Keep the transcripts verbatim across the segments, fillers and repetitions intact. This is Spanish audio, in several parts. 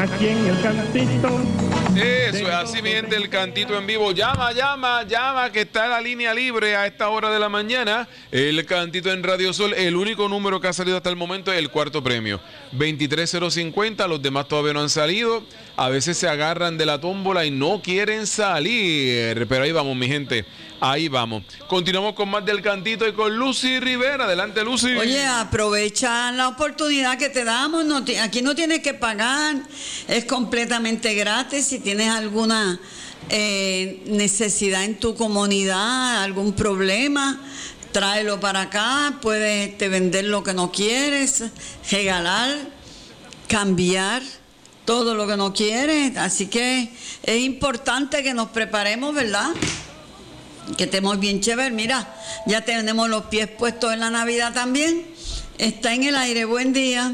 aquí en el cantito. Eso es así, mi gente, el cantito en vivo. Llama, llama, llama, que está la línea libre a esta hora de la mañana. El cantito en Radio Sol, el único número que ha salido hasta el momento es el cuarto premio. veintitrés cero cincuenta, los demás todavía no han salido. A veces se agarran de la tómbola y no quieren salir. Pero ahí vamos, mi gente, ahí vamos. Continuamos con más del cantito y con Lucy Rivera. Adelante, Lucy. Oye, aprovecha la oportunidad que te damos. No te, aquí no tienes que pagar, es completamente gratis. Si tienes alguna eh, necesidad en tu comunidad, algún problema, tráelo para acá. Puedes este, vender lo que no quieres, regalar, cambiar todo lo que no quieres. Así que es importante que nos preparemos, ¿verdad? Que estemos bien chéver. Mira, ya tenemos los pies puestos en la Navidad también. Está en el aire. Buen día.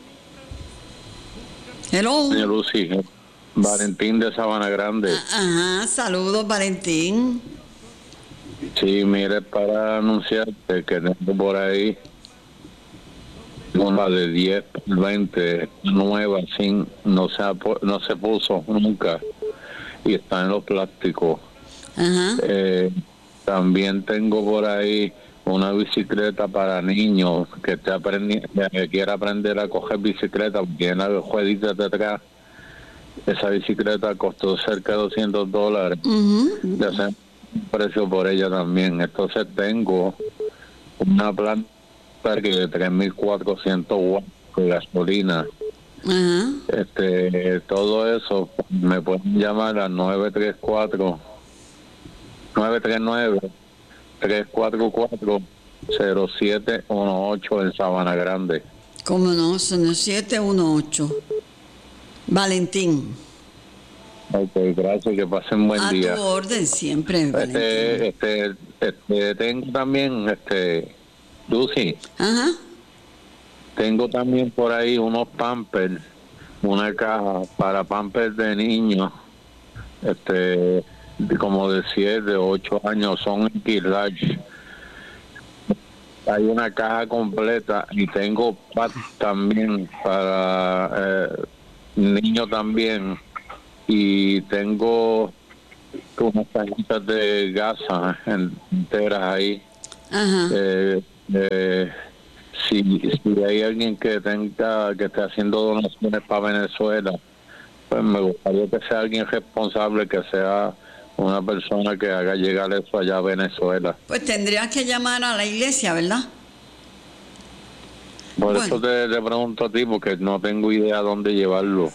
Hello. Señor Lucy, Valentín de Sabana Grande. Ajá, saludos, Valentín. Sí, mire, para anunciarte que tengo por ahí una de diez por veinte nueva, sin, no se, ha, no se puso nunca y está en los plásticos. Ajá. Eh, también tengo por ahí una bicicleta para niños que te aprendi que quiera aprender a coger bicicleta, porque tiene las rueditas de atrás. Esa bicicleta costó cerca de doscientos dólares. Uh-huh. Ya sé un precio por ella también. Entonces tengo una planta de tres mil cuatrocientos watts de gasolina. Ajá. Este, todo eso me pueden llamar al nueve tres cuatro nueve tres nueve tres cuatro cuatro cero siete uno ocho en Sabana Grande. ¿Cómo no? Son siete uno ocho. Valentín. Ok, gracias, que pasen buen A día. tu orden siempre, Valentín. Este, este, este, tengo también, este, Lucy. Ajá. Tengo también por ahí unos Pampers, una caja para Pampers de niños, este, como de siete, ocho años, son X-Large. Hay una caja completa y tengo pads también para eh, niños también, y tengo unas cajitas de gasa enteras ahí. Ajá. Eh, eh, si, si hay alguien que tenga que esté haciendo donaciones para Venezuela, pues me gustaría que sea alguien responsable, que sea una persona que haga llegar eso allá a Venezuela. Pues tendrías que llamar a la iglesia, ¿verdad? Por Bueno. eso te, te pregunto a ti, porque no tengo idea dónde llevarlo.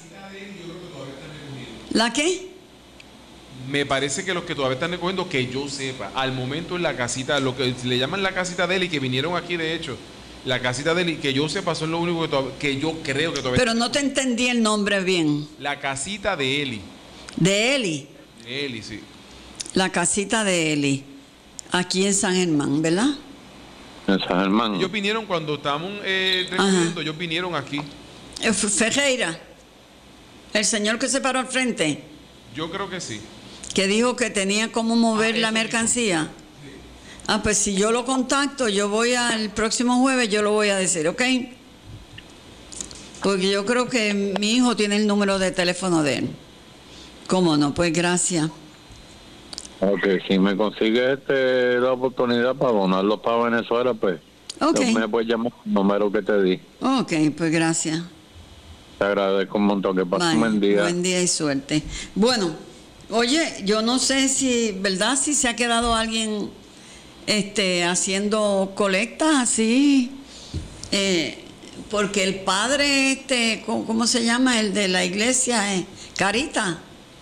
¿La qué? Me parece que los que todavía están recogiendo, que yo sepa, al momento en la casita, lo que le llaman la casita de Eli, que vinieron aquí de hecho, la casita de Eli, que yo sepa, son lo único que, todavía, que yo creo que todavía... Pero no te entendí el nombre bien. La casita de Eli. De Eli. De Eli, sí. La casita de Eli. Aquí en San Germán, ¿verdad? En San Germán. Ellos vinieron cuando estábamos eh, recogiendo, ellos vinieron aquí. Eh, Ferreira. El señor que se paró al frente, Yo creo que sí. que dijo que tenía cómo mover Ah, la eso mercancía. Sí. Ah, pues si yo lo contacto, yo voy al próximo jueves, yo lo voy a decir, ¿ok? Porque yo creo que mi hijo tiene el número de teléfono de él. ¿Cómo no? Pues gracias. Ok, si me consigues este, la oportunidad para donarlos para Venezuela, pues Ok. me puedes llamar el número que te di. Ok, pues gracias. Te agradezco un montón, que pases Bye. un buen día. Buen día y suerte. Bueno, oye, yo no sé si, ¿verdad? Si se ha quedado alguien este, haciendo colectas así, eh, porque el padre, este, ¿cómo, cómo se llama? El de la iglesia, eh, Carita.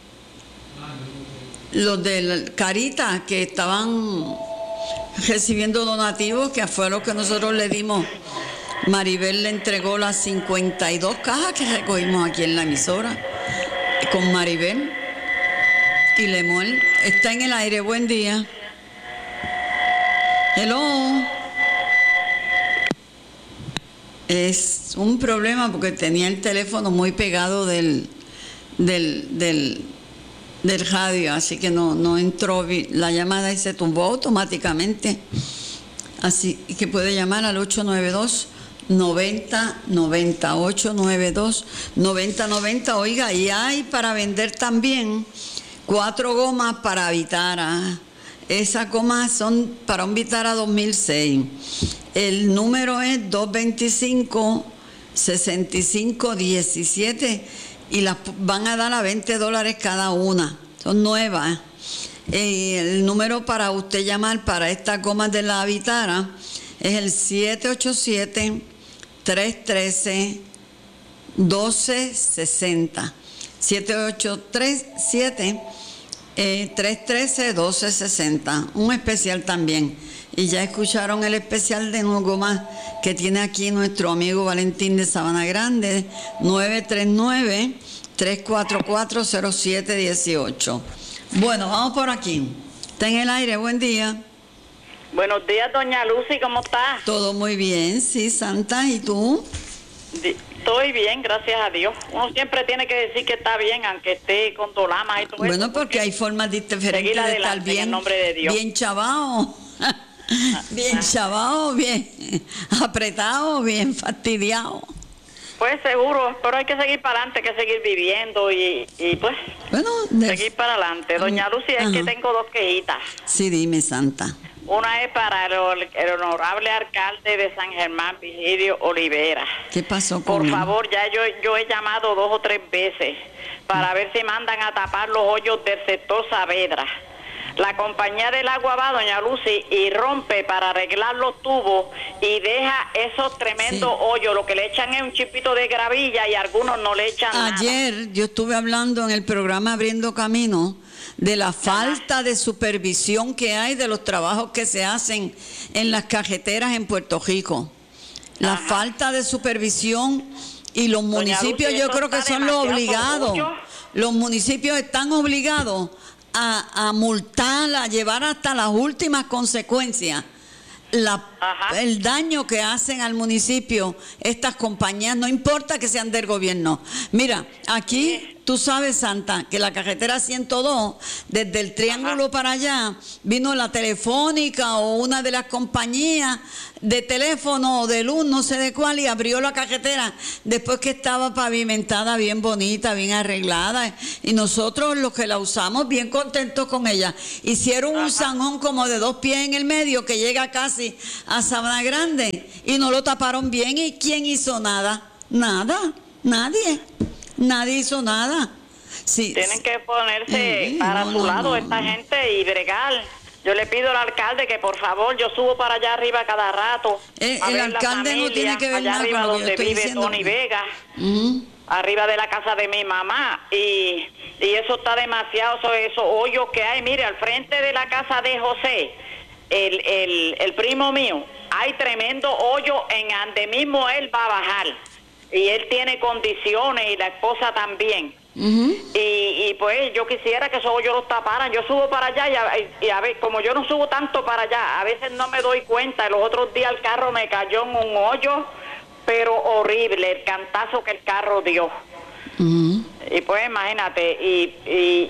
Los de Carita que estaban recibiendo donativos, que fue lo que nosotros le dimos. Maribel le entregó las cincuenta y dos cajas que recogimos aquí en la emisora con Maribel y Lemuel. Está en el aire. Buen día. Hello. Es un problema porque tenía el teléfono muy pegado del del del, del radio, así que no no entró la llamada y se tumbó automáticamente. Así que puede llamar al ocho nueve dos, noventa noventa, ocho nueve dos, noventa noventa. Oiga, y hay para vender también cuatro gomas para Vitara. Esas gomas son para un Vitara dos mil seis. El número es dos veinticinco, sesenta y cinco diecisiete y las van a dar a veinte dólares cada una. Son nuevas. Eh, el número para usted llamar para estas gomas de la Vitara es el siete ocho siete, tres uno tres, uno dos seis cero. siete ocho tres siete, tres uno tres, uno dos seis cero. Un especial también. Y ya escucharon el especial de gomas que tiene aquí nuestro amigo Valentín de Sabana Grande, nueve tres nueve, tres cuatro cuatro, cero siete uno ocho. Bueno, vamos por aquí. Está en el aire, buen día. Buenos días, doña Lucy, ¿cómo está? Todo muy bien, sí, Santa, ¿y tú? Estoy bien, gracias a Dios. Uno siempre tiene que decir que está bien, aunque esté con dolamas y todo bueno, eso. Bueno, porque hay formas diferentes de estar bien, en el nombre de Dios. Bien chavao, bien chavao, bien apretado, bien fastidiado. Pues seguro, pero hay que seguir para adelante, hay que seguir viviendo y, y pues bueno, de... seguir para adelante. Doña Lucy, es que tengo dos quejitas. Sí, dime, Santa. Una es para el, el honorable alcalde de San Germán, Virgilio Olivera. ¿Qué pasó con Por él? favor, ya yo, yo he llamado dos o tres veces para mm. ver si mandan a tapar los hoyos del sector Saavedra. La compañía del agua va, doña Lucy, y rompe para arreglar los tubos y deja esos tremendos sí. hoyos. Lo que le echan es un chipito de gravilla y algunos no le echan Ayer, nada. Ayer yo estuve hablando en el programa Abriendo Camino de la falta Ajá. de supervisión que hay de los trabajos que se hacen en las cajeteras en Puerto Rico. La Ajá. falta de supervisión y los doña municipios Lucy, yo creo que son los obligados. Orgullo. Los municipios están obligados A, a multar, a llevar hasta las últimas consecuencias la, el daño que hacen al municipio estas compañías, no importa que sean del gobierno. Mira, aquí sí. tú sabes, Santa, que la carretera ciento dos, desde el Triángulo Ajá. para allá, vino la Telefónica o una de las compañías de teléfono o de luz, no sé de cuál, y abrió la carretera después que estaba pavimentada, bien bonita, bien arreglada, y nosotros los que la usamos bien contentos con ella. Hicieron Ajá. un zanjón como de dos pies en el medio que llega casi a Sabana Grande y no lo taparon bien. ¿Y quién hizo nada? Nada, nadie, nadie hizo nada. Sí, tienen que ponerse sí, para no, su no, lado no, esta no. gente y bregar. Yo le pido al alcalde que por favor, yo subo para allá arriba cada rato. El, el alcalde familia, no tiene que ver allá nada arriba con lo que donde yo vive diciendo. Tony Vega, Uh-huh. arriba de la casa de mi mamá, y, y eso está demasiado, esos eso hoyos que hay. Mire, al frente de la casa de José, el, el, el primo mío, hay tremendo hoyo en donde mismo él va a bajar, y él tiene condiciones y la esposa también. Uh-huh. y, y pues yo quisiera que esos hoyos los taparan. Yo subo para allá y a, y a ver, como yo no subo tanto para allá, a veces no me doy cuenta. Los otros días el carro me cayó en un hoyo, pero horrible, el cantazo que el carro dio. Uh-huh. Y pues imagínate, y, y,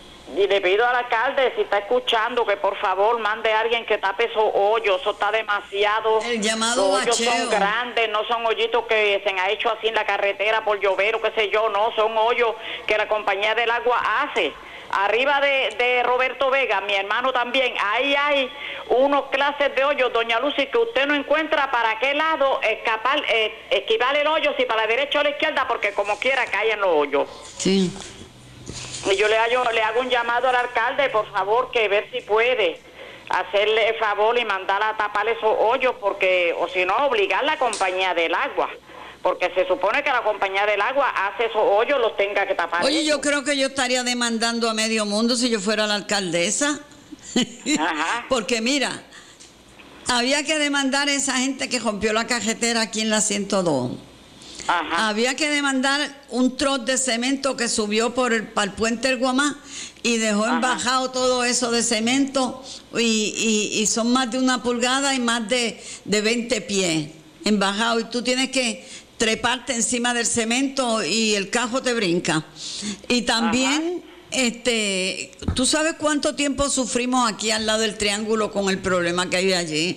y le pido al alcalde, si está escuchando, que por favor mande a alguien que tape esos hoyos. Eso está demasiado. El llamado Los hoyos bacheo. son grandes, no son hoyitos que se han hecho así en la carretera por llover o qué sé yo, no, son hoyos que la compañía del agua hace. Arriba de, de Roberto Vega, mi hermano también, ahí hay unos clases de hoyos, doña Lucy, que usted no encuentra para qué lado escapar, eh, esquivar el hoyo, si para la derecha o la izquierda, porque como quiera caen los hoyos. Sí. Y yo le hago, le hago un llamado al alcalde, por favor, que ver si puede hacerle el favor y mandar a tapar esos hoyos, porque, o si no, obligar a la compañía del agua, porque se supone que la compañía del agua hace esos hoyos, los tenga que tapar. Oye, ellos. Yo creo que yo estaría demandando a medio mundo si yo fuera la alcaldesa. Ajá. Porque mira, había que demandar a esa gente que rompió la carretera aquí en la ciento dos. Ajá. Había que demandar un troz de cemento que subió por el, para el puente del Guamá y dejó Ajá. embajado todo eso de cemento, y, y, y son más de una pulgada y más de, de veinte pies embajado, y tú tienes que treparte encima del cemento y el cajo te brinca. Y también Ajá. este, ¿tú sabes cuánto tiempo sufrimos aquí al lado del Triángulo con el problema que hay allí?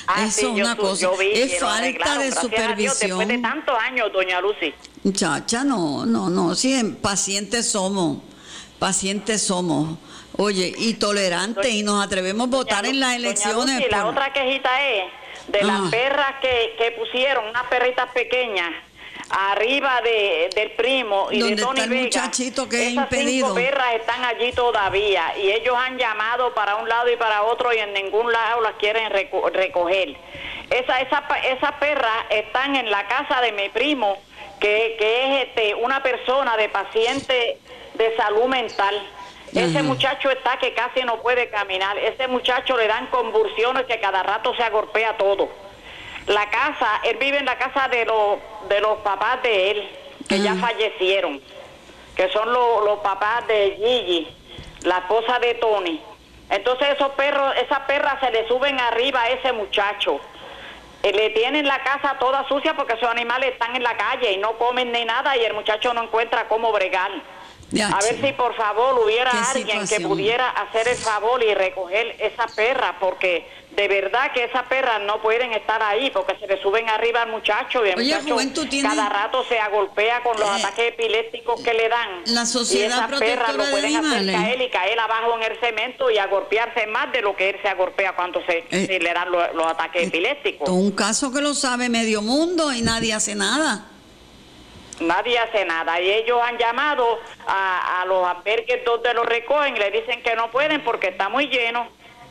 Ah, Eso sí, es yo una su- cosa. yo vi Es que lo falta arreglaron, de gracias a Dios, supervisión. después de tantos años, doña Lucy. Muchacha, no, no, no. Sí, pacientes somos. Pacientes somos. Oye, y tolerantes, y nos atrevemos a votar en las elecciones. Doña Lucy, la por- otra quejita es de Ah. las perras que, que pusieron, unas perritas pequeñas, arriba de, del primo y ¿Dónde de Tony está el Vega. muchachito que es Esas impedido? cinco perras están allí todavía y ellos han llamado para un lado y para otro y en ningún lado las quieren reco- recoger. Esa, esa, pa- esas perras están en la casa de mi primo, que, que es este, una persona de paciente de salud mental. Ese Ajá. muchacho está que casi no puede caminar. Ese muchacho le dan convulsiones que cada rato se agorpea todo. La casa, él vive en la casa de los de los papás de él, que ya Ajá. fallecieron, que son los, los papás de Gigi, la esposa de Tony. Entonces esos perros, esas perras se le suben arriba a ese muchacho. Eh, le tienen la casa toda sucia porque esos animales están en la calle y no comen ni nada y el muchacho no encuentra cómo bregar. Ya, A ver che. si por favor hubiera Qué alguien que situación. pudiera hacer el favor y recoger esa perra, porque de verdad que esas perras no pueden estar ahí porque se le suben arriba al muchacho y el Oye, muchacho Juven, tú tienes- cada rato se agolpea con los Eh, ataques epilépticos que le dan. la Sociedad y esas perras Protectora lo de pueden hacer Animales. caer y caer abajo en el cemento y agolpearse más de lo que él se agolpea cuando se, Eh, se le dan los, los ataques epilépticos. Esto es un caso que lo sabe medio mundo y nadie hace nada. Nadie hace nada y ellos han llamado a, a los albergues donde los recogen y le dicen que no pueden porque está muy lleno.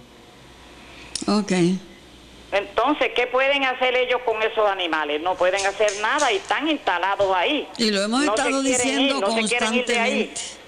Ok. Entonces, ¿qué pueden hacer ellos con esos animales? No pueden hacer nada y están instalados ahí. Y lo hemos No se estado quieren diciendo ir, no se quieren ir de ahí. constantemente.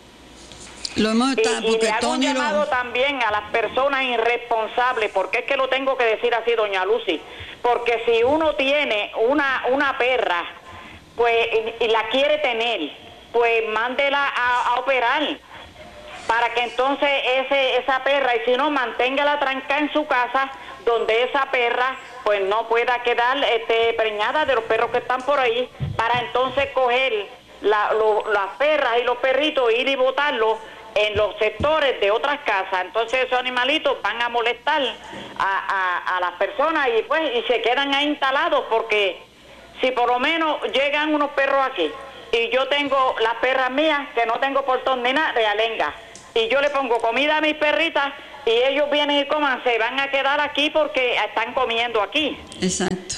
Lo hemos Y, estado, y porque le hago un Tony llamado lo... también a las personas irresponsables, porque es que lo tengo que decir así, doña Lucy, porque si uno tiene una, una perra, pues, y, y la quiere tener, pues mándela a, a operar, para que entonces ese esa perra, y si no, manténgala trancada en su casa, donde esa perra pues no pueda quedar este, preñada de los perros que están por ahí, para entonces coger la, lo, las perras y los perritos, ir y botarlos en los sectores de otras casas. Entonces esos animalitos van a molestar a, a, a las personas y pues y se quedan ahí instalados, porque si por lo menos llegan unos perros aquí y yo tengo las perras mías que no tengo portón ni nada, realenga, y yo le pongo comida a mis perritas y ellos vienen y coman, se van a quedar aquí porque están comiendo aquí. Exacto.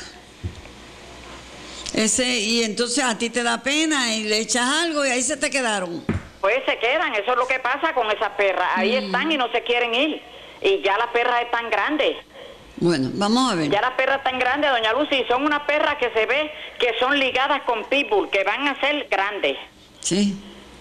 Ese, y entonces a ti te da pena y le echas algo y ahí se te quedaron. Pues se quedan, eso es lo que pasa con esas perras, ahí Mm. están y no se quieren ir, y ya las perras están grandes. Bueno, vamos a ver. Ya las perras están grandes, doña Lucy, son unas perras que se ve que son ligadas con pitbull, que van a ser grandes. Sí.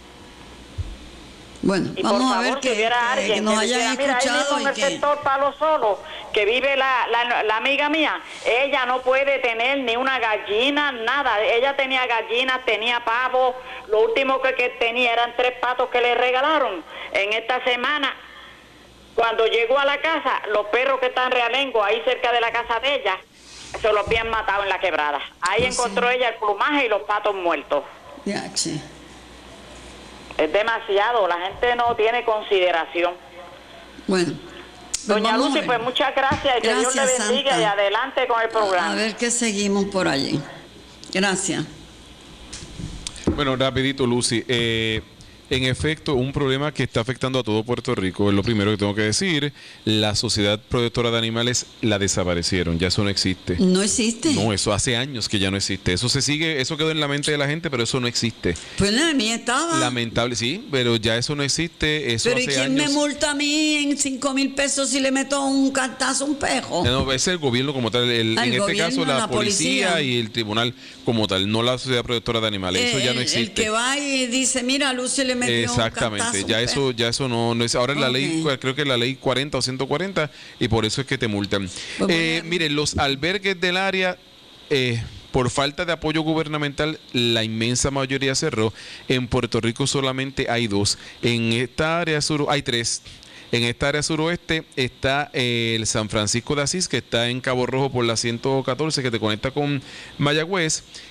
Bueno, Y vamos por a favor, ver que que, hubiera que- alguien que nos que hayan dijera, mira, ahí mismo escuchado en y el que... sector Palo Solo, que vive la, la, la amiga mía, ella no puede tener ni una gallina, nada. Ella tenía gallinas, tenía pavos, lo último que, que tenía eran tres patos que le regalaron. En esta semana, cuando llegó a la casa, los perros que están realengo ahí cerca de la casa de ella, se los habían matado en la quebrada. Ahí Ah, encontró sí. ella el plumaje y los patos muertos. Ya, che. Es demasiado, la gente no tiene consideración. Bueno. pues Doña vamos a Lucy, ver. pues muchas gracias y que Dios le Gracias, bendiga Santa. y adelante con el programa. A ver qué seguimos por allí. Gracias. Bueno, rapidito, Lucy. Eh, en efecto, un problema que está afectando a todo Puerto Rico, es lo primero que tengo que decir. La Sociedad Protectora de Animales la desaparecieron, ya eso no existe. No existe. No, eso hace años que ya no existe. Eso se sigue, eso quedó en la mente de la gente, pero eso no existe. Pues la mía estaba. Lamentable, sí, pero ya eso no existe. Eso Pero ¿y hace quién años. me multa a mí en cinco mil pesos si le meto un cartazo a un pejo? No, es el gobierno como tal, el- Ah, el en este gobierno, caso la, la policía, policía. y el tribunal como tal, no la Sociedad Protectora de Animales. Eso Eh, ya no el- existe. El que va y dice, mira, Lucy le metió un Exactamente, cartazo a un ya pejo. eso, ya eso no, no es. Ahora la Ok. ley, creo que la ley cuarenta o ciento cuarenta, y por eso es que te multan. Pues Eh, bueno. miren, los albergues del área, eh, por falta de apoyo gubernamental, la inmensa mayoría cerró. En Puerto Rico solamente hay dos. En esta área sur hay tres. En esta área suroeste está eh, el San Francisco de Asís, que está en Cabo Rojo por la ciento catorce, que te conecta con Mayagüez.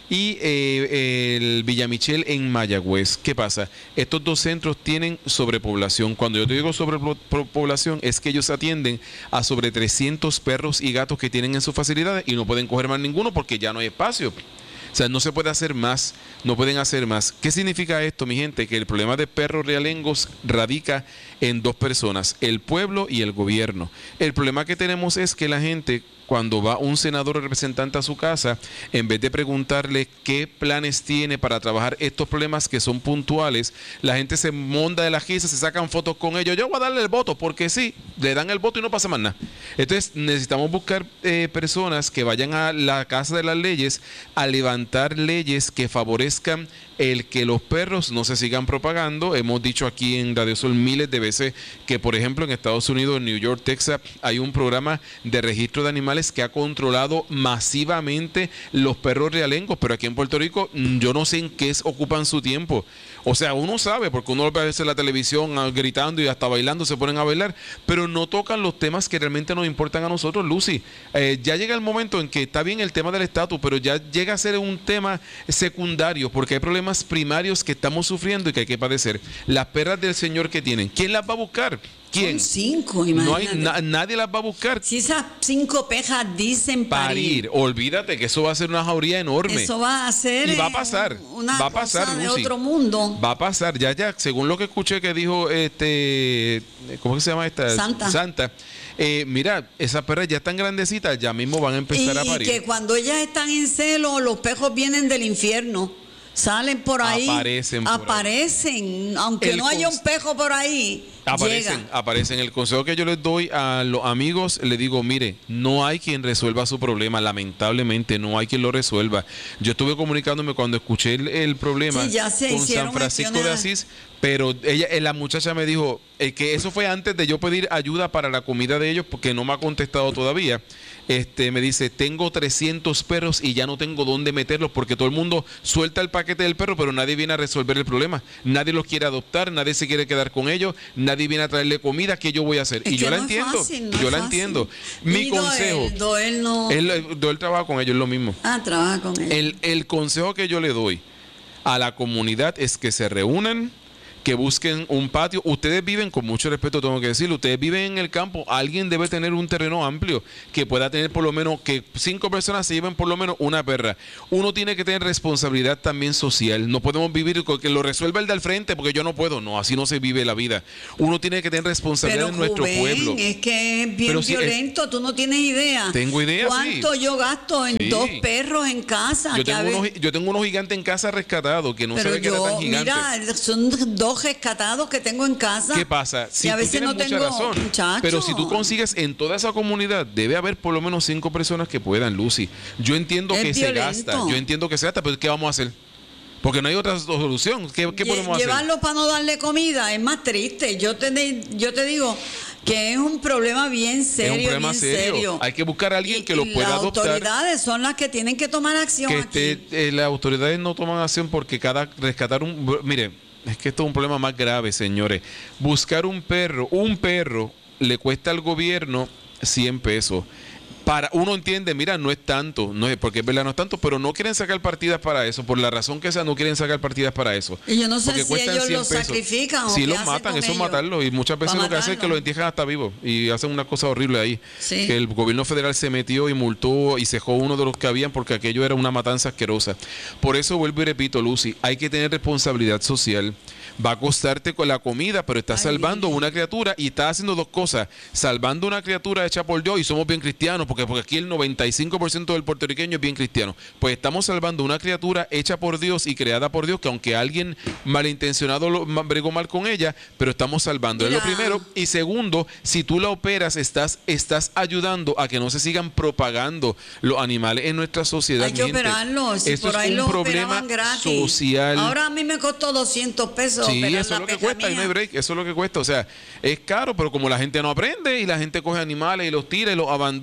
y eh, el Villamichel en Mayagüez. ¿Qué pasa? Estos dos centros tienen sobrepoblación. Cuando yo te digo sobrepoblación es que ellos atienden a sobre trescientos perros y gatos que tienen en sus facilidades y no pueden coger más ninguno porque ya no hay espacio. O sea, no se puede hacer más, no pueden hacer más. ¿Qué significa esto, mi gente? Que el problema de perros realengos radica en dos personas, el pueblo y el gobierno. El problema que tenemos es que la gente, cuando va un senador o representante a su casa, en vez de preguntarle qué planes tiene para trabajar estos problemas que son puntuales, la gente se monta de la risa, se sacan fotos con ellos. Yo voy a darle el voto, porque sí, le dan el voto y no pasa más nada. Entonces necesitamos buscar eh, personas que vayan a la Casa de las Leyes a levantar leyes que favorezcan el que los perros no se sigan propagando. Hemos dicho aquí en Radio Sol miles de veces que, por ejemplo, en Estados Unidos, en New York, Texas, hay un programa de registro de animales que ha controlado masivamente los perros realengos, pero aquí en Puerto Rico yo no sé en qué ocupan su tiempo. O sea, uno sabe, porque uno ve a veces en la televisión gritando y hasta bailando, se ponen a bailar, pero no tocan los temas que realmente nos importan a nosotros, Lucy. Eh, ya llega el momento en que está bien el tema del estatus, pero ya llega a ser un tema secundario, porque hay problemas primarios que estamos sufriendo y que hay que padecer. Las perras del señor que tienen, ¿quién las va a buscar? ¿Quién? Son cinco, imagínate. No hay na nadie las va a buscar. Si esas cinco pejas dicen parir, parir, olvídate que eso va a ser una jauría enorme. Eso va a ser. Y va a pasar. Una va a pasar, cosa de Lucy. otro mundo. Va a pasar, ya, ya, según lo que escuché que dijo este, ¿cómo que se llama esta? Santa. Santa. Eh, mira, esas perras ya están grandecitas, ya mismo van a empezar y, a parir. Y que cuando ellas están en celo, los pejos vienen del infierno. Salen por ahí, aparecen, por aparecen, ahí. aunque El no haya un pejo por ahí, aparecen, llega. aparecen. El consejo que yo les doy a los amigos, les digo, mire, no hay quien resuelva su problema, lamentablemente no hay quien lo resuelva. Yo estuve comunicándome cuando escuché el, el problema Sí, ya se con San Francisco de Asís, pero ella, la muchacha me dijo eh, que eso fue antes de yo pedir ayuda para la comida de ellos, porque no me ha contestado todavía. Este, me dice, tengo trescientos perros y ya no tengo dónde meterlos, porque todo el mundo suelta el paquete del perro, pero nadie viene a resolver el problema. Nadie los quiere adoptar, nadie se quiere quedar con ellos, nadie viene a traerle comida. ¿Qué yo voy a hacer? Es y yo que la no es entiendo, fácil, no yo es la fácil. entiendo. Mi Y consejo, Doel, Doel no. él, Doel trabaja con ellos, es lo mismo. Ah, trabaja con él. El, el consejo que yo le doy a la comunidad es que se reúnan, que busquen un patio. Ustedes viven, con mucho respeto tengo que decirlo, ustedes viven en el campo, alguien debe tener un terreno amplio que pueda tener por lo menos, que cinco personas se lleven por lo menos una perra. Uno tiene que tener responsabilidad también social, no podemos vivir con que lo resuelva el de al frente porque yo no puedo, no, así no se vive la vida. Uno tiene que tener responsabilidad Pero, en nuestro Rubén, pueblo. es que es bien Pero si violento, es, tú no tienes idea. Tengo idea, ¿Cuánto sí. yo gasto en Sí. dos perros en casa? Yo Que a tengo, unos, veces- yo tengo unos gigantes en casa rescatados que no Pero se ve que era yo, tan gigante. mira, son dos rescatados que tengo en casa. ¿Qué pasa? Si y a tú veces tienes no mucha tengo, razón, muchacho. pero si tú consigues en toda esa comunidad, debe haber por lo menos cinco personas que puedan, Lucy. Yo entiendo Es que violento. se gasta, yo entiendo que se gasta, pero ¿qué vamos a hacer? Porque no hay otra solución. ¿Qué, qué Lle- podemos hacer? Llevarlo para no darle comida es más triste. Yo te, di- yo te digo que es un problema bien serio, es un problema bien serio. serio. Hay que buscar a alguien Y- que lo y pueda las adoptar. autoridades son las que tienen que tomar acción Que aquí. esté, eh, las autoridades no toman acción porque cada rescatar un... Mire, es que esto es un problema más grave, señores. Buscar un perro, un perro le cuesta al gobierno cien pesos. Para, uno entiende, mira, no es tanto, no es, porque es verdad, no es tanto, pero no quieren sacar partidas para eso, por la razón que sea, no quieren sacar partidas para eso. Y yo no sé Porque si cuestan ellos cien los pesos. sacrifican o Sí, qué los hacen matan, con eso es ellos. matarlos. Y muchas veces Pa' lo que hacen es que matarlos. los entierran hasta vivos y hacen una cosa horrible ahí. Sí. Que el gobierno federal se metió y multó y cejó uno de los que habían porque aquello era una matanza asquerosa. Por eso vuelvo y repito, Lucy, hay que tener responsabilidad social. Va a costarte con la comida, pero estás Ay, salvando Virgen. una criatura y estás haciendo dos cosas. Salvando una criatura hecha por Dios, y somos bien cristianos, porque, porque aquí el noventa y cinco por ciento del puertorriqueño es bien cristiano. Pues estamos salvando una criatura hecha por Dios y creada por Dios, que aunque alguien malintencionado lo, ma- bregó mal con ella, pero estamos salvando. Es lo Mira. primero. Y segundo, si tú la operas, estás, estás ayudando a que no se sigan propagando los animales en nuestra sociedad. Hay que mi gente. operarlos. Si Eso por es ahí un los problema operaban gratis. social. Ahora a mí me costó doscientos pesos. Sí, operar eso la es lo que peja cuesta, y no hay mía. break, eso es lo que cuesta. O sea, es caro, pero como la gente no aprende y la gente coge animales y los tira y los abandona,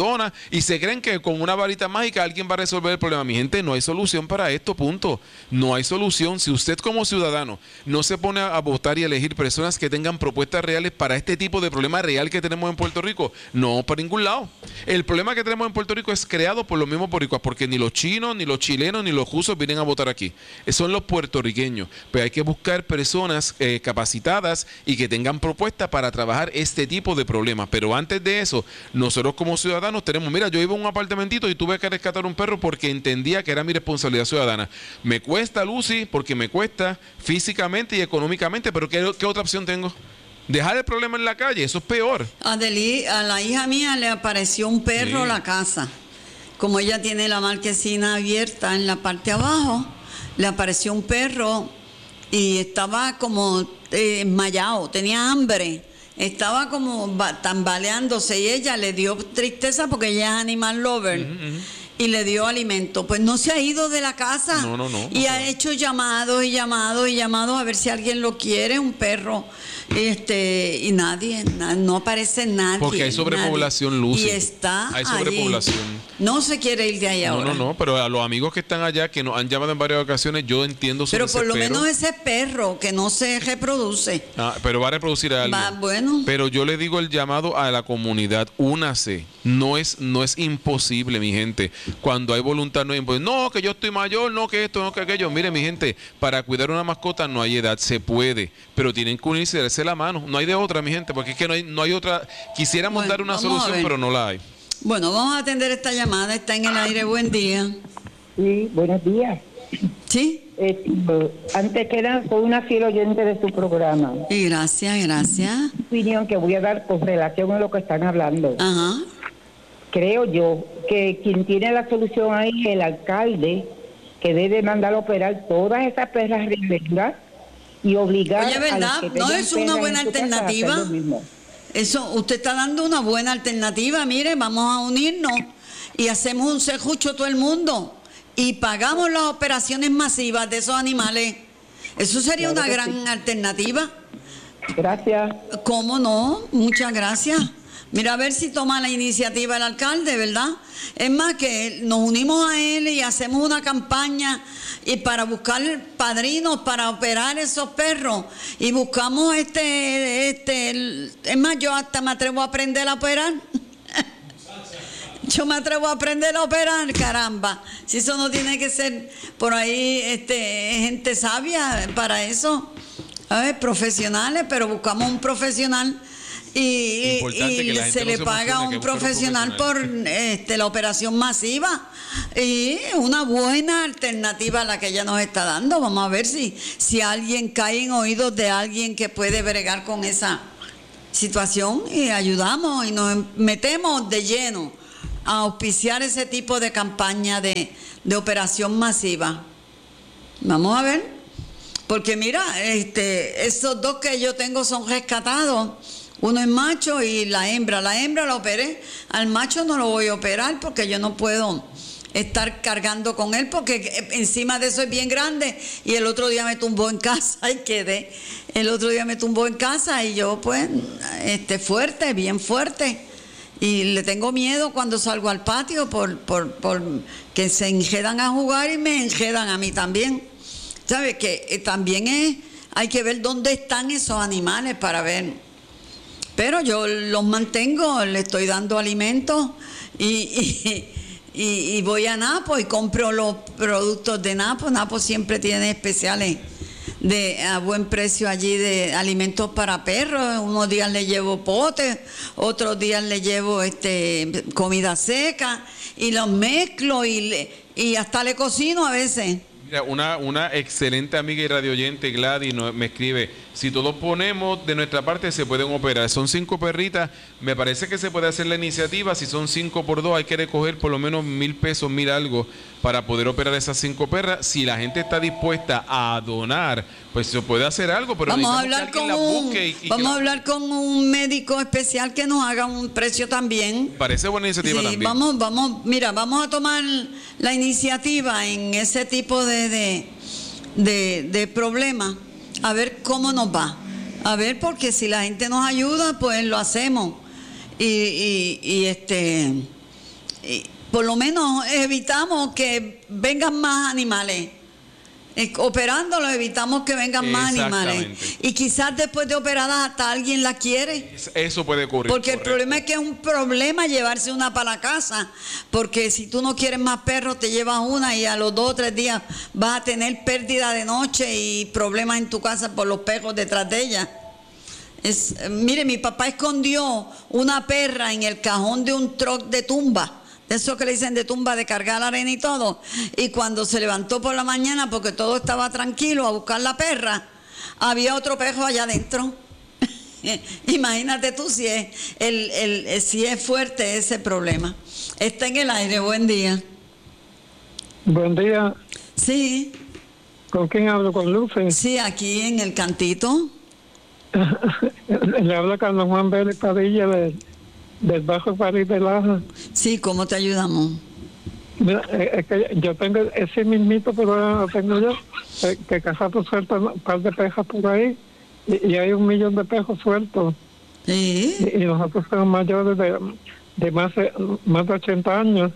Y se creen que con una varita mágica alguien va a resolver el problema. Mi gente, no hay solución para esto, punto. No hay solución. Si usted como ciudadano no se pone a votar y a elegir personas que tengan propuestas reales para este tipo de problema real que tenemos en Puerto Rico, no vamos para ningún lado. El problema que tenemos en Puerto Rico es creado por los mismos boricuas, porque ni los chinos, ni los chilenos, ni los rusos vienen a votar aquí. Son los puertorriqueños. Pero hay que buscar personas eh, capacitadas y que tengan propuestas para trabajar este tipo de problemas. Pero antes de eso, nosotros como ciudadanos tenemos, mira, yo iba a un apartamentito y tuve que rescatar un perro porque entendía que era mi responsabilidad ciudadana. Me cuesta, Lucy, porque me cuesta físicamente y económicamente, pero ¿qué, qué otra opción tengo? Dejar el problema en la calle, eso es peor. Adeli, a la hija mía le apareció un perro Sí. en la casa. Como ella tiene la marquesina abierta en la parte de abajo, le apareció un perro y estaba como eh, enmayado, tenía hambre, estaba como ba- tambaleándose y ella le dio tristeza porque ella es animal lover. Uh-huh, uh-huh. Y le dio alimento. Pues no se ha ido de la casa. No, no, no. Y no ha no. hecho llamados y llamados y llamados a ver si alguien lo quiere, un perro. Este, y nadie, na, no aparece nadie. Porque hay sobrepoblación, Lucy. Y está Hay sobrepoblación. allí. No se quiere ir de ahí No, ahora. no, no, pero a los amigos que están allá, que nos han llamado en varias ocasiones, yo entiendo su Pero por lo desespero. menos ese perro que no se reproduce. Ah, pero va a reproducir a alguien. Va, bueno. Pero yo le digo el llamado a la comunidad, únase. No es, no es imposible, mi gente. Cuando hay voluntad no es imposible. No, que yo estoy mayor, no que esto, no que aquello. Mire, mi gente, para cuidar una mascota no hay edad, se puede, pero tienen que unirse y darse la mano. No hay de otra, mi gente, porque es que no hay, no hay otra. Quisiéramos Bueno, dar una vamos a solución, ver. pero no la hay. Bueno, vamos a atender esta llamada. Está en el aire. Buen día. Sí, buenos días. ¿Sí? Eh, antes que nada, soy una fiel oyente de su programa. Y gracias, gracias. Opinión que voy a dar con relación a lo que están hablando. Ajá. Creo yo que quien tiene la solución ahí es el alcalde, que debe mandar a operar todas esas perras rienderas y obligar Oye, a ¿verdad? los que ¿No tengan es una perras buena en su casa a hacer alternativa? lo mismo. Eso, usted está dando una buena alternativa. Mire, vamos a unirnos y hacemos un serrucho todo el mundo y pagamos las operaciones masivas de esos animales. Eso sería Claro una que gran sí. alternativa. Gracias. ¿Cómo no? Muchas gracias. Mira, a ver si toma la iniciativa el alcalde, ¿verdad? Es más, que nos unimos a él y hacemos una campaña y para buscar padrinos para operar esos perros y buscamos este, este, es más, yo hasta me atrevo a aprender a operar. Yo me atrevo a aprender a operar, caramba. Si eso no tiene que ser por ahí, este, gente sabia para eso. A ver, profesionales, pero buscamos un profesional y, Importante y que la gente se no le se paga a emocione, un que busque un profesional por profesional. este, la operación masiva. Y una buena alternativa a la que ella nos está dando. Vamos a ver si, si alguien cae en oídos de alguien que puede bregar con esa situación y ayudamos y nos metemos de lleno a auspiciar ese tipo de campaña de, de operación masiva. Vamos a ver. Porque mira, este, esos dos que yo tengo son rescatados. Uno es macho y la hembra. La hembra la operé. Al macho no lo voy a operar porque yo no puedo estar cargando con él porque encima de eso es bien grande. Y el otro día me tumbó en casa y quedé. El otro día me tumbó en casa y yo pues, este, fuerte, bien fuerte. Y le tengo miedo cuando salgo al patio por, por, por que se enredan a jugar y me enredan a mí también. ¿Sabes? Que eh, también es, hay que ver dónde están esos animales para ver. Pero yo los mantengo, le estoy dando alimentos y, y, y, y voy a Napo y compro los productos de Napo. Napo siempre tiene especiales de a buen precio allí de alimentos para perros. Unos días le llevo potes, otros días le llevo este comida seca y los mezclo y, le, y hasta le cocino a veces. Mira, una, una excelente amiga y radioyente, Gladys, no, me escribe, si todos ponemos de nuestra parte se pueden operar, son cinco perritas, me parece que se puede hacer la iniciativa, si son cinco por dos hay que recoger por lo menos mil pesos, mil algo, para poder operar esas cinco perras, si la gente está dispuesta a donar, pues se puede hacer algo, pero vamos a necesitamos hablar que con alguien las un, busque y, y vamos que a la- hablar con un médico especial que nos haga un precio también. Parece buena iniciativa Sí, también. vamos, vamos, mira, vamos a tomar la iniciativa en ese tipo de, de, de, de problemas, a ver cómo nos va. A ver, porque si la gente nos ayuda, pues lo hacemos. Y, y, y este y por lo menos evitamos que vengan más animales. Eh, operándolos evitamos que vengan más animales. Y quizás después de operadas hasta alguien la quiere. Eso puede ocurrir. Porque correcto. El problema es que es un problema llevarse una para la casa. Porque si tú no quieres más perros, te llevas una y a los dos o tres días vas a tener pérdida de noche y problemas en tu casa por los perros detrás de ella. Es, mire, mi papá escondió una perra en el cajón de un truck de tumba. De eso que le dicen de tumba, de cargar arena y todo. Y cuando se levantó por la mañana, porque todo estaba tranquilo, a buscar la perra, había otro perro allá adentro. Imagínate tú si es, el, el, si es fuerte ese problema. Está en el aire, buen día. Buen día. Sí. ¿Con quién hablo? ¿Con Luce? Sí, aquí en el cantito. Le habla Carlos Juan Vélez Padilla de... del Bajo París de Laja. Sí, ¿cómo te ayudamos? Mira, es que yo tengo ese mismito, pero lo tengo yo, que, que Casato suelta un par de pejas por ahí, y, y hay un millón de pejos sueltos. ¿Sí? Y, y nosotros somos mayores de, de más de más de ochenta años.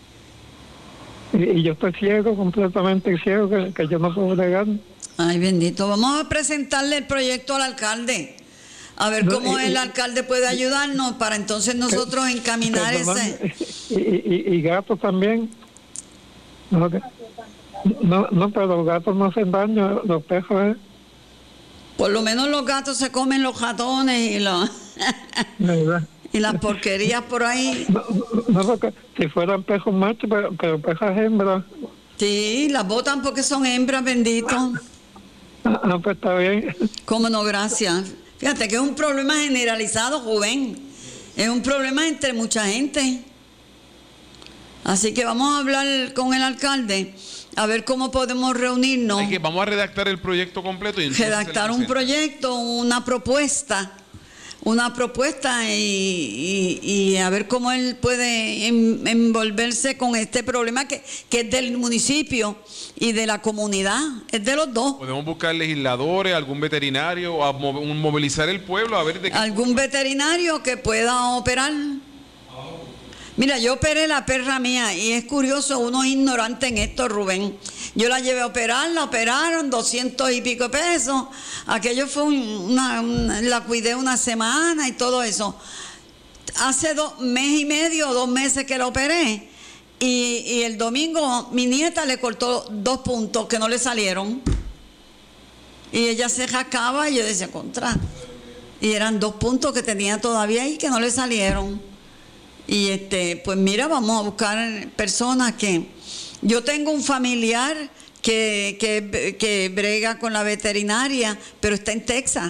Y, y yo estoy ciego, completamente ciego, que, que yo no puedo llegar. Ay, bendito. Vamos a presentarle el proyecto al alcalde. A ver cómo no, y, el alcalde puede ayudarnos para entonces nosotros que, encaminar que ese... Y, y, y gatos también. No, no, no, pero los gatos no hacen daño, los pejos, ¿eh? Por lo menos los gatos se comen los ratones y los... y las porquerías por ahí. No, no, no, si fueran pejos machos, pero, pero pejas hembras. Sí, las botan porque son hembras, bendito. Ah, pues está bien. Cómo no, gracias. Fíjate que es un problema generalizado, joven. Es un problema entre mucha gente. Así que vamos a hablar con el alcalde a ver cómo podemos reunirnos. Hay que, vamos a redactar el proyecto completo. Y redactar un proyecto, una propuesta. Una propuesta y, y, y a ver cómo él puede en, envolverse con este problema que, que es del municipio y de la comunidad, es de los dos. Podemos buscar legisladores, algún veterinario, a movilizar el pueblo a ver de qué... Algún veterinario que pueda operar. Mira, yo operé la perra mía y es curioso, uno es ignorante en esto, Rubén. Yo la llevé a operar, la operaron, doscientos y pico pesos. Aquello fue una, una, la cuidé una semana y todo eso. Hace dos mes y medio, dos meses que la operé. Y, y el domingo mi nieta le cortó dos puntos que no le salieron. Y ella se rascaba y yo decía, contra. Y eran dos puntos que tenía todavía ahí que no le salieron. Y este, pues mira, vamos a buscar personas que... Yo tengo un familiar que, que, que brega con la veterinaria, pero está en Texas.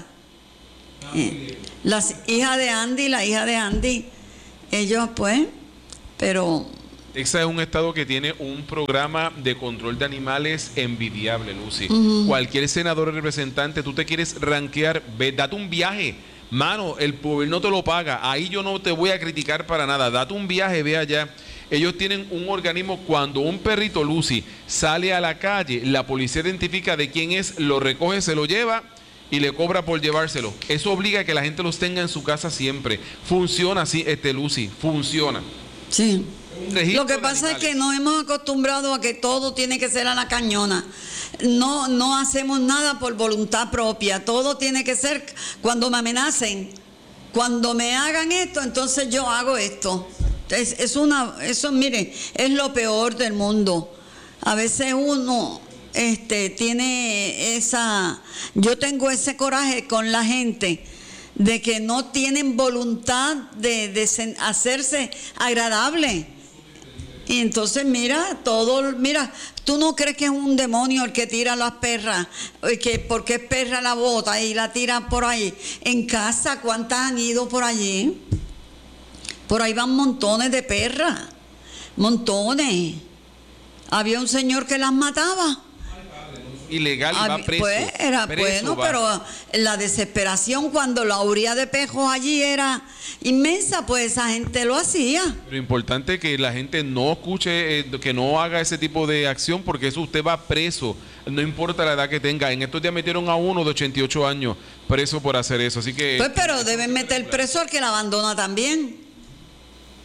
Eh, las hijas de Andy, la hija de Andy, ellos pues, pero... Texas es un estado que tiene un programa de control de animales envidiable, Lucy. Uh-huh. Cualquier senador o representante, tú te quieres rankear, ve, date un viaje. Mano, el gobierno te lo paga. Ahí yo no te voy a criticar para nada. Date un viaje, ve allá. Ellos tienen un organismo. Cuando un perrito, Lucy, sale a la calle, la policía identifica de quién es, lo recoge, se lo lleva y le cobra por llevárselo. Eso obliga a que la gente los tenga en su casa siempre. Funciona así, este Lucy, funciona. Sí. Lo que pasa es que nos hemos acostumbrado a que todo tiene que ser a la cañona. No, no hacemos nada por voluntad propia. Todo tiene que ser cuando me amenacen. Cuando me hagan esto, entonces yo hago esto. Es, es una, eso, mire, es lo peor del mundo. A veces uno este, tiene esa... Yo tengo ese coraje con la gente de que no tienen voluntad de, de hacerse agradable. Y entonces mira, todo, mira, tú no crees que es un demonio el que tira las perras, que porque es perra la bota y la tira por ahí. En casa, ¿cuántas han ido por allí? Por ahí van montones de perras, montones. Había un señor que las mataba. Ilegal y va preso. Pues era preso bueno, va. Pero la desesperación cuando la huría de pejos allí era inmensa, pues esa gente lo hacía. Lo importante es que la gente no escuche, eh, que no haga ese tipo de acción, porque eso usted va preso, no importa la edad que tenga. En estos días metieron a uno de ochenta y ocho años preso por hacer eso, así que... Pues pero deben meter preso al que la abandona también.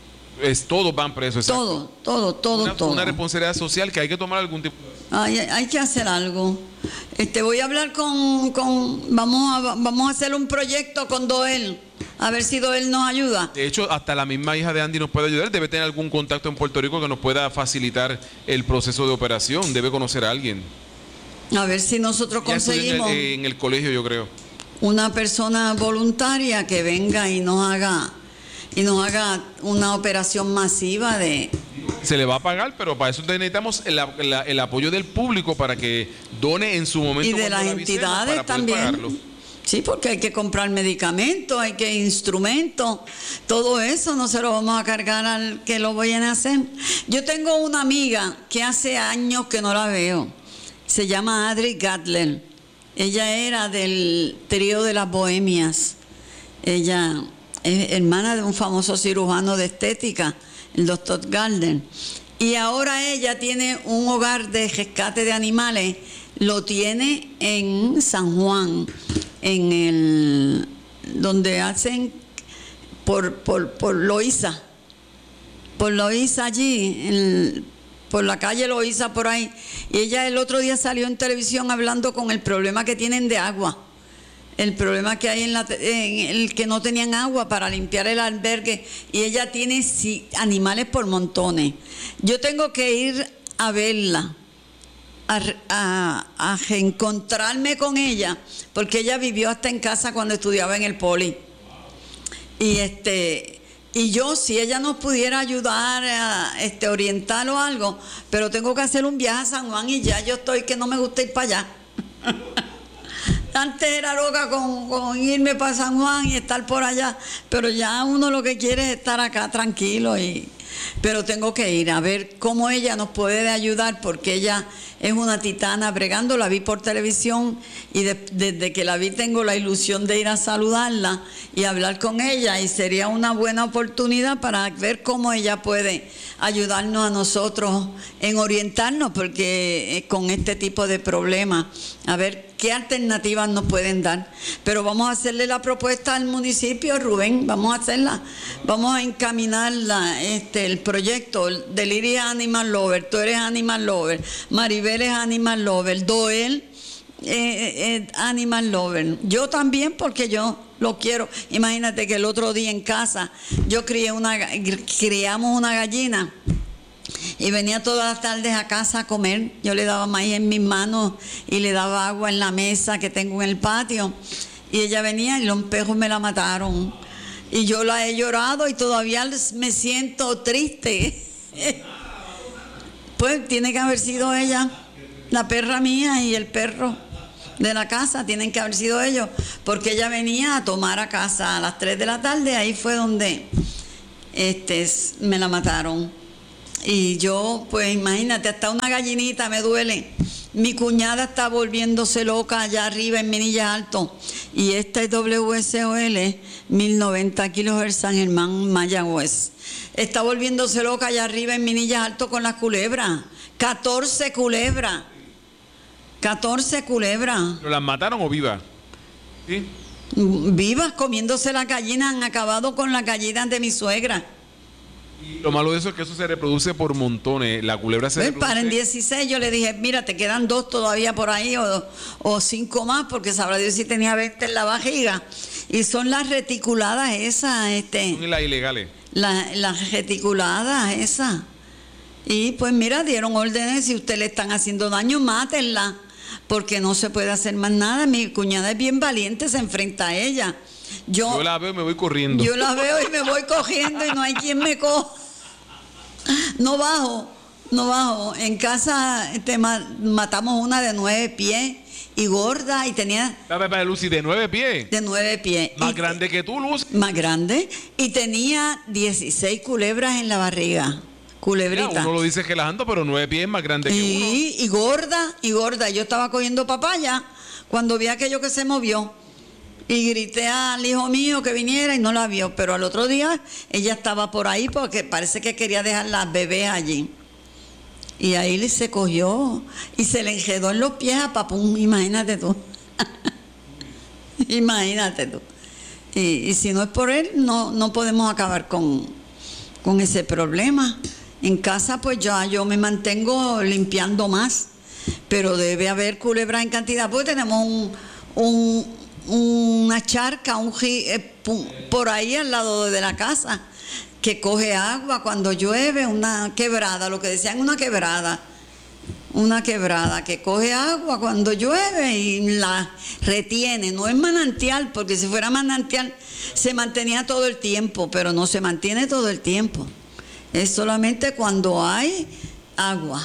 Es, todos van presos. Exacto. Todo, todo, todo, una, todo. Una responsabilidad social que hay que tomar algún tipo. Hay, hay que hacer algo. Este, voy a hablar con, con vamos a, vamos a hacer un proyecto con Doel, a ver si Doel nos ayuda. De hecho, hasta la misma hija de Andy nos puede ayudar. Debe tener algún contacto en Puerto Rico que nos pueda facilitar el proceso de operación. Debe conocer a alguien. A ver si nosotros Ya estudió conseguimos en el, en el colegio, yo creo. una persona voluntaria que venga y nos haga y nos haga una operación masiva de... Se le va a pagar, pero para eso necesitamos el, el, el apoyo del público para que done en su momento. Y de las entidades para también. Pagarlo. Sí, porque hay que comprar medicamentos, hay que instrumentos, todo eso no se lo vamos a cargar al que lo vayan a hacer. Yo tengo una amiga que hace años que no la veo, se llama Adri Gatler. Ella era del trío de las Bohemias. Ella es hermana de un famoso cirujano de estética, el doctor Gardner. Y ahora ella tiene un hogar de rescate de animales, lo tiene en San Juan, en el donde hacen por, por, por Loíza, por Loíza allí, en, por la calle Loíza por ahí. Y ella el otro día salió en televisión hablando con el problema que tienen de agua. El problema que hay en, la, en el que no tenían agua para limpiar el albergue, y ella tiene sí, animales por montones. Yo tengo que ir a verla, a, a, a reencontrarme con ella, porque ella vivió hasta en casa cuando estudiaba en el Poli. Y este y yo, si ella nos pudiera ayudar a este, orientar o algo, pero tengo que hacer un viaje a San Juan y ya yo estoy que no me gusta ir para allá. Antes era loca con, con irme para San Juan y estar por allá, pero ya uno lo que quiere es estar acá tranquilo. Y, pero tengo que ir a ver cómo ella nos puede ayudar, porque ella es una titana bregando. La vi por televisión y de, desde que la vi tengo la ilusión de ir a saludarla y hablar con ella, y sería una buena oportunidad para ver cómo ella puede ayudarnos a nosotros en orientarnos, porque eh, con este tipo de problemas, a ver qué alternativas nos pueden dar. Pero vamos a hacerle la propuesta al municipio, Rubén, vamos a hacerla, vamos a encaminarla, este, el proyecto. Deliri es Animal Lover, tú eres Animal Lover, Maribel es Animal Lover, Doel eh, eh, Animal Lover, yo también, porque yo lo quiero. Imagínate que el otro día en casa yo crié una, criamos una gallina y venía todas las tardes a casa a comer. Yo le daba maíz en mis manos y le daba agua en la mesa que tengo en el patio, y ella venía y los perros me la mataron, y yo la he llorado y todavía me siento triste. Pues tiene que haber sido ella, la perra mía y el perro de la casa, tienen que haber sido ellos, porque ella venía a tomar a casa a las tres de la tarde, ahí fue donde este, me la mataron. Y yo, pues imagínate, hasta una gallinita me duele. Mi cuñada está volviéndose loca allá arriba en Minillas Alto, y esta es W S O L mil noventa kilohertz San Germán, Mayagüez. Está volviéndose loca allá arriba en Minillas Alto con las culebras, catorce culebras. catorce culebras. ¿Pero las mataron o vivas? ¿Sí? Vivas, comiéndose las gallinas. Han acabado con las gallinas de mi suegra. Y lo malo de eso es que eso se reproduce por montones. La culebra se reproduce. Para en dieciséis yo le dije, mira, te quedan dos todavía por ahí, o, o cinco más, porque sabrá Dios si tenía veinte en la barriga. Y son las reticuladas esas. Este, Son las ilegales. La, las reticuladas esas. Y pues mira, dieron órdenes, si usted le están haciendo daño, mátenla, porque no se puede hacer más nada. Mi cuñada es bien valiente, se enfrenta a ella. Yo, yo la veo y me voy corriendo. Yo la veo y me voy cogiendo y no hay quien me coja. No bajo, no bajo. En casa este, matamos una de nueve pies y gorda, y tenía... Para Lucy, ¿de nueve pies? De nueve pies. Más y, grande que tú, Lucy. Más grande. Y tenía dieciséis culebras en la barriga. Culebrita. Mira, uno lo dice relajando, pero nueve pies es más grande que y, uno. Y gorda, y gorda. Yo estaba cogiendo papaya cuando vi aquello que se movió. Y grité al hijo mío que viniera y no la vio. Pero al otro día ella estaba por ahí porque parece que quería dejar las bebés allí. Y ahí se cogió y se le enredó en los pies a Papún. Imagínate tú. Imagínate tú. Y, y si no es por él, no, no podemos acabar con, con ese problema. En casa pues ya yo me mantengo limpiando más, pero debe haber culebras en cantidad, porque tenemos un, un, una charca un, eh, por ahí al lado de la casa que coge agua cuando llueve, una quebrada, lo que decían una quebrada, una quebrada que coge agua cuando llueve y la retiene. No es manantial, porque si fuera manantial se mantenía todo el tiempo, pero no se mantiene todo el tiempo. Es solamente cuando hay agua.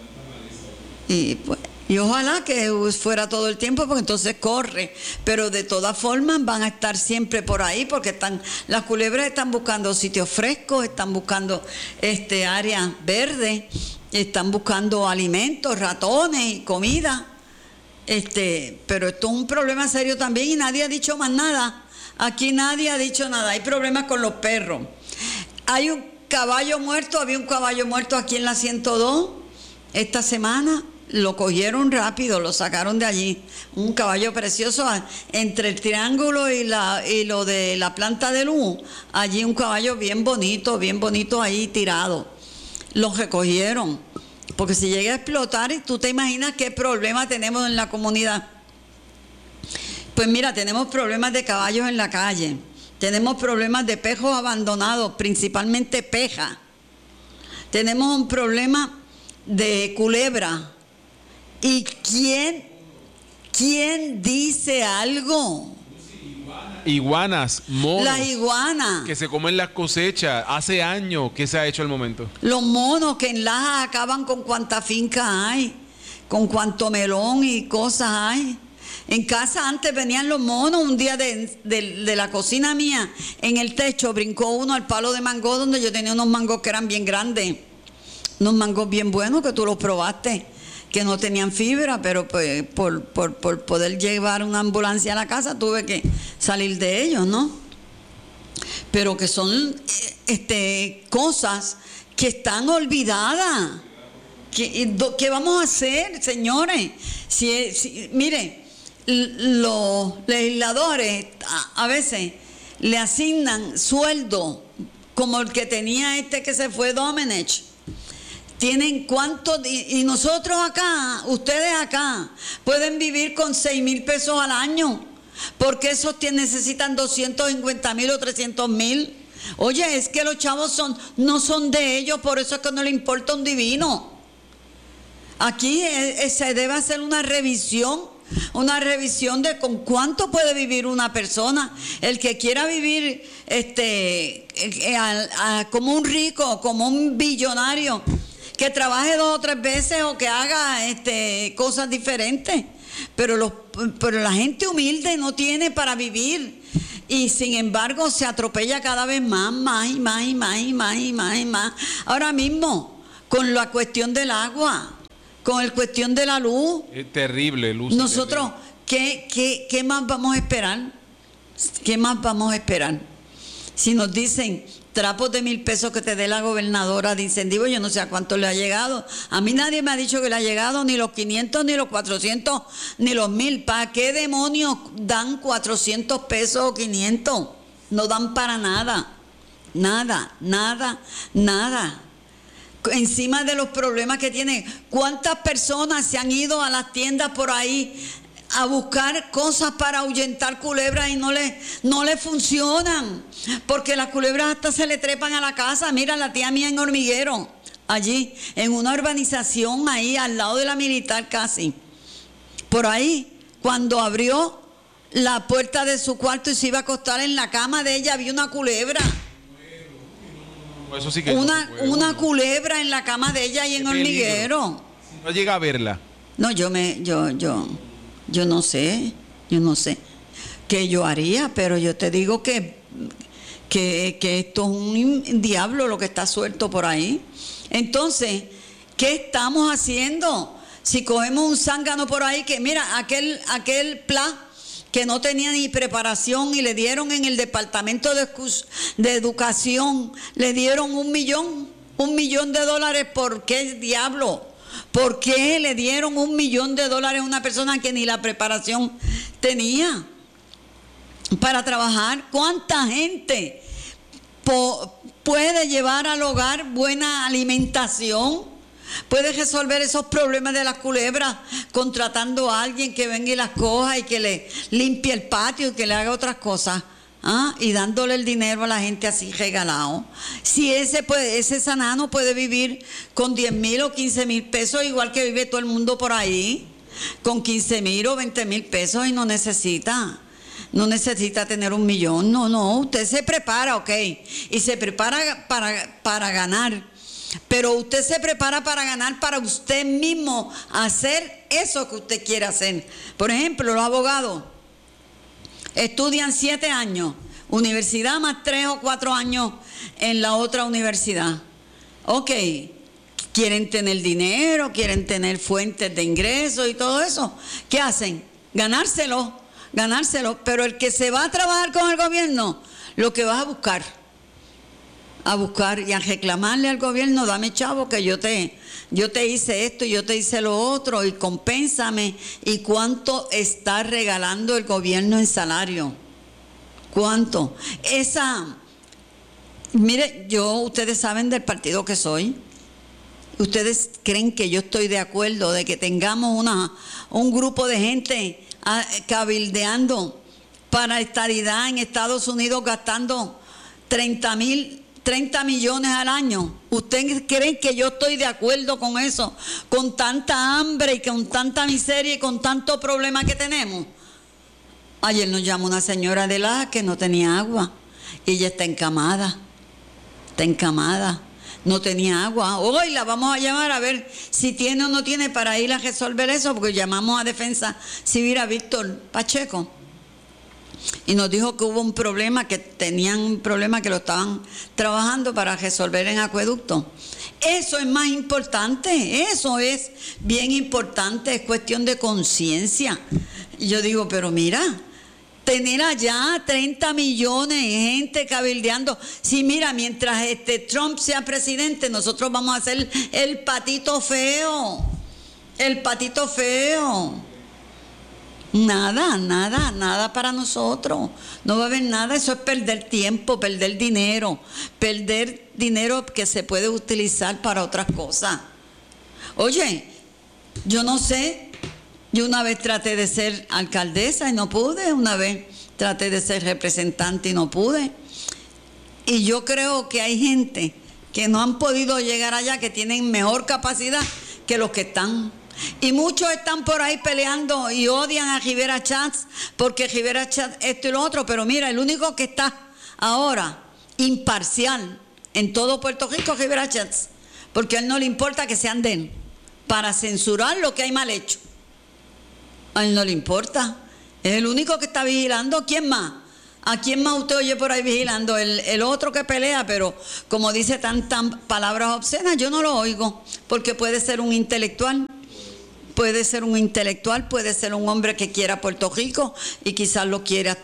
Y, pues, y ojalá que fuera todo el tiempo, porque entonces corre. Pero de todas formas van a estar siempre por ahí, porque están, las culebras están buscando sitios frescos, están buscando este, áreas verdes, están buscando alimentos, ratones y comida. Este, pero esto es un problema serio también y nadie ha dicho más nada. Aquí nadie ha dicho nada. Hay problemas con los perros. Hay un caballo muerto, había un caballo muerto aquí en la ciento dos esta semana, lo cogieron rápido, lo sacaron de allí, un caballo precioso, entre el triángulo y, la, y lo de la planta de luz, allí un caballo bien bonito, bien bonito ahí tirado, lo recogieron, porque si llega a explotar, tú te imaginas qué problema tenemos en la comunidad. Pues mira, tenemos problemas de caballos en la calle. Tenemos problemas de pejos abandonados, principalmente peja. Tenemos un problema de culebra. ¿Y quién, quién dice algo? Iguanas, monos. Las iguanas. Que se comen las cosechas. Hace años que se ha hecho al momento. Los monos que en Laja acaban con cuanta finca hay, con cuanto melón y cosas hay. En casa antes venían los monos, un día de, de, de la cocina mía, en el techo brincó uno al palo de mango donde yo tenía unos mangos que eran bien grandes, unos mangos bien buenos que tú los probaste, que no tenían fibra, pero pues, por, por, por poder llevar una ambulancia a la casa tuve que salir de ellos, ¿no? Pero que son este, cosas que están olvidadas. ¿Qué, qué vamos a hacer, señores? Si, si, mire, los legisladores a, a veces le asignan sueldo como el que tenía este que se fue, Domenech. Tienen cuánto, y, y nosotros acá, ustedes acá, pueden vivir con seis mil pesos al año, porque esos necesitan doscientos cincuenta mil o trescientos mil. Oye, es que los chavos son, no son de ellos, por eso es que no le importa un divino. Aquí eh, eh, se debe hacer una revisión. Una revisión de con cuánto puede vivir una persona. El que quiera vivir este, eh, a, a, como un rico, como un billonario, que trabaje dos o tres veces o que haga este, cosas diferentes. Pero, los, pero la gente humilde no tiene para vivir. Y sin embargo se atropella cada vez más, más y más y más y más y más y más. Ahora mismo, con la cuestión del agua, con la cuestión de la luz. Es terrible, luz. Nosotros, ¿qué, qué, ¿qué más vamos a esperar? ¿Qué más vamos a esperar? Si nos dicen trapos de mil pesos que te dé la gobernadora de incentivo, yo no sé a cuánto le ha llegado. A mí nadie me ha dicho que le ha llegado ni los quinientos, ni los cuatrocientos, ni los mil. ¿Para qué demonios dan cuatrocientos pesos o quinientos? No dan para nada. Nada, nada, nada. Encima de los problemas que tienen, ¿cuántas personas se han ido a las tiendas por ahí a buscar cosas para ahuyentar culebras y no le, no le funcionan? Porque las culebras hasta se le trepan a la casa. Mira, la tía mía en Hormiguero, allí, en una urbanización ahí al lado de la militar casi. Por ahí, cuando abrió la puerta de su cuarto y se iba a acostar en la cama de ella, había una culebra. Eso sí que una, no puede, una no. culebra en la cama de ella y en Hormiguero. No llega a verla. No, yo me, yo, yo, yo no sé, yo no sé qué yo haría, pero yo te digo que, que, que esto es un diablo lo que está suelto por ahí. Entonces, ¿qué estamos haciendo? Si cogemos un zángano por ahí, que mira, aquel, aquel plan que no tenía ni preparación y le dieron en el departamento de, de educación, le dieron un millón, un millón de dólares. ¿Por qué diablo? ¿Por qué le dieron un millón de dólares a una persona que ni la preparación tenía para trabajar? ¿Cuánta gente po puede llevar al hogar buena alimentación, puede resolver esos problemas de las culebras contratando a alguien que venga y las coja y que le limpie el patio y que le haga otras cosas. ¿Ah? Y dándole el dinero a la gente así regalado. Si ese puede, ese sanano puede vivir con diez mil o quince mil pesos, igual que vive todo el mundo por ahí, con quince mil o veinte mil pesos, y no necesita, no necesita tener un millón. No, no, usted se prepara, ok, y se prepara para, para ganar, pero usted se prepara para ganar para usted mismo hacer eso que usted quiere hacer. Por ejemplo, los abogados estudian siete años, universidad más tres o cuatro años en la otra universidad. Ok, quieren tener dinero, quieren tener fuentes de ingresos y todo eso. ¿Qué hacen? Ganárselo, ganárselo. Pero el que se va a trabajar con el gobierno, lo que va a buscar, a buscar y a reclamarle al gobierno, dame chavo que yo te... Yo te hice esto y yo te hice lo otro y compénsame. ¿Y cuánto está regalando el gobierno en salario? ¿Cuánto? Esa, mire, yo, ustedes saben del partido que soy. ¿Ustedes creen que yo estoy de acuerdo de que tengamos una, un grupo de gente a, cabildeando para estadidad en Estados Unidos gastando treinta mil treinta millones al año? ¿Ustedes creen que yo estoy de acuerdo con eso? Con tanta hambre y con tanta miseria y con tanto problema que tenemos. Ayer nos llamó una señora de la que no tenía agua y ella está encamada, está encamada, no tenía agua. Hoy la vamos a llamar a ver si tiene o no tiene para ir a resolver eso, porque llamamos a Defensa Civil a Víctor Pacheco y nos dijo que hubo un problema, que tenían un problema que lo estaban trabajando para resolver en acueducto. Eso es más importante, eso es bien importante, es cuestión de conciencia. Y yo digo, pero mira, tener allá treinta millones de gente cabildeando. Sí, mira, mientras este Trump sea presidente, nosotros vamos a hacer el patito feo, el patito feo. Nada, nada, nada para nosotros. No va a haber nada, eso es perder tiempo, perder dinero, perder dinero que se puede utilizar para otras cosas. Oye, yo no sé, yo una vez traté de ser alcaldesa y no pude, una vez traté de ser representante y no pude. Y yo creo que hay gente que no han podido llegar allá, que tienen mejor capacidad que los que están. Y muchos están por ahí peleando y odian a Rivera Schatz porque Rivera Schatz esto y lo otro, pero mira, el único que está ahora imparcial en todo Puerto Rico es Rivera Schatz, porque a él no le importa que se anden para censurar lo que hay mal hecho. A él no le importa, es el único que está vigilando. ¿Quién más? ¿A quién más usted oye por ahí vigilando? El, el otro que pelea, pero como dice tantas palabras obscenas, yo no lo oigo, porque puede ser un intelectual. Puede ser un intelectual, puede ser un hombre que quiera Puerto Rico y quizás lo quiera